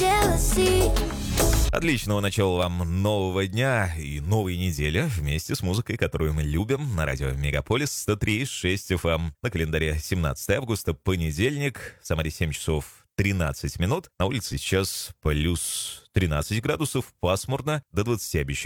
Отличного начала вам нового дня и новой недели вместе с музыкой, которую мы любим, на радио Мегаполис 103.6 FM. На календаре 17 августа, понедельник, в Самаре 7 часов 13 минут. На улице сейчас плюс 13 градусов, пасмурно, до 20 обещают.